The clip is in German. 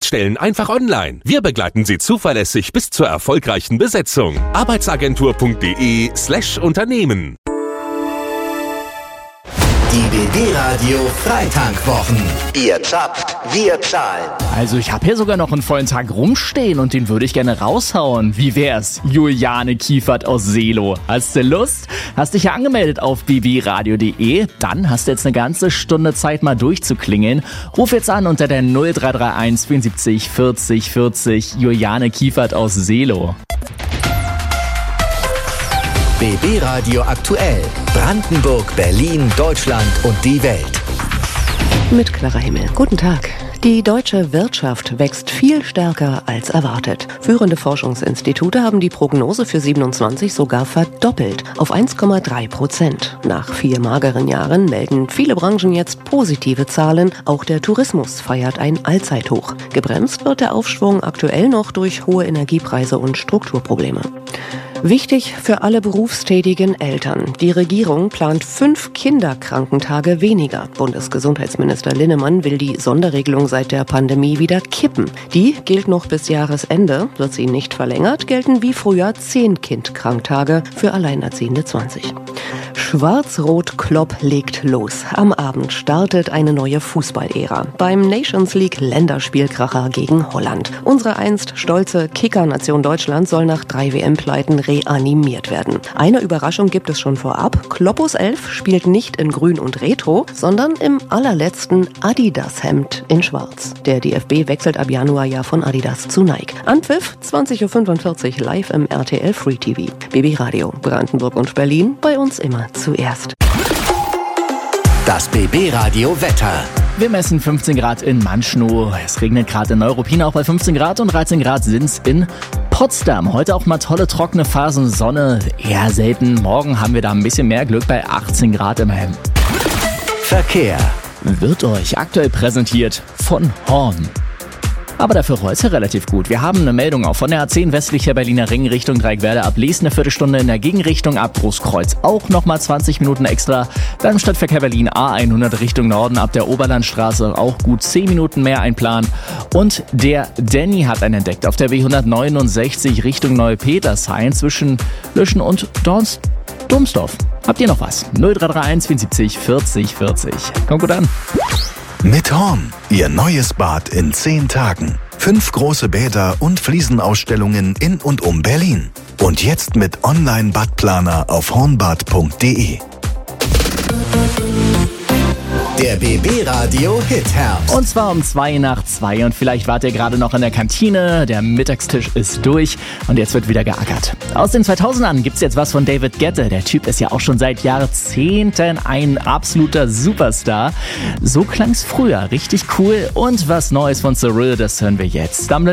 Stellen einfach online. Wir begleiten Sie zuverlässig bis zur erfolgreichen Besetzung. Arbeitsagentur.de/Unternehmen. Die BB Radio Freitankwochen. Ihr zapft, wir zahlen. Also ich habe hier sogar noch einen vollen Tag rumstehen und den würde ich gerne raushauen. Wie wär's? Juliane Kiefert aus Seelow. Hast du Lust? Hast dich ja angemeldet auf bbradio.de? Dann hast du jetzt eine ganze Stunde Zeit, mal durchzuklingeln. Ruf jetzt an unter der 0331 74 40 40. Juliane Kiefert aus Seelow. BB Radio aktuell. Brandenburg, Berlin, Deutschland und die Welt. Mit Clara Himmel. Guten Tag. Die deutsche Wirtschaft wächst viel stärker als erwartet. Führende Forschungsinstitute haben die Prognose für 27 sogar verdoppelt auf 1,3%. Nach 4 mageren Jahren melden viele Branchen jetzt positive Zahlen. Auch der Tourismus feiert ein Allzeithoch. Gebremst wird der Aufschwung aktuell noch durch hohe Energiepreise und Strukturprobleme. Wichtig für alle berufstätigen Eltern. Die Regierung plant 5 Kinderkrankentage weniger. Bundesgesundheitsminister Linnemann will die Sonderregelung seit der Pandemie wieder kippen. Die gilt noch bis Jahresende. Wird sie nicht verlängert, gelten wie früher 10 Kindkranktage, für Alleinerziehende 20. Schwarz-Rot-Klopp legt los. Am Abend startet eine neue Fußballära. Beim Nations League Länderspielkracher gegen Holland. Unsere einst stolze Kickernation Deutschland soll nach 3 WM-Pleiten reanimiert werden. Eine Überraschung gibt es schon vorab. Kloppos 11 spielt nicht in Grün und Retro, sondern im allerletzten Adidas-Hemd in Schwarz. Der DFB wechselt ab Januar ja von Adidas zu Nike. Anpfiff 20.45 Uhr live im RTL Free TV. BB Radio, Brandenburg und Berlin, bei uns immer zuerst. Das BB Radio Wetter. Wir messen 15 Grad in Manschnow. Es regnet gerade in Neuruppin auch bei 15 Grad und 13 Grad sind's in Potsdam. Heute auch mal tolle trockene Phasen, Sonne eher selten. Morgen haben wir da ein bisschen mehr Glück bei 18 Grad immerhin. Verkehr. Wird euch aktuell präsentiert von Horn. Aber dafür heute relativ gut. Wir haben eine Meldung auch von der A10 westlicher Berliner Ring Richtung Dreieckwerder ab Lees eine Viertelstunde, in der Gegenrichtung ab Großkreuz auch nochmal 20 Minuten extra. Beim Stadtverkehr Berlin A100 Richtung Norden ab der Oberlandstraße auch gut 10 Minuten mehr einplanen. Und der Danny hat einen entdeckt auf der W169 Richtung Neupetershain zwischen Lüschen und Domsdorf. Habt ihr noch was? 0331 74 40 40. Kommt gut an. Mit Horn, Ihr neues Bad in 10 Tagen. 5 große Bäder und Fliesenausstellungen in und um Berlin. Und jetzt mit Online-Badplaner auf hornbad.de. Der BB Radio Hit-Herbst. Und zwar um 2:02 und vielleicht wart ihr gerade noch in der Kantine, der Mittagstisch ist durch und jetzt wird wieder geackert. Aus den 2000ern gibt's jetzt was von David Guetta. Der Typ ist ja auch schon seit Jahrzehnten ein absoluter Superstar. So klang's früher, richtig cool. Und was Neues von Cyril, das hören wir jetzt.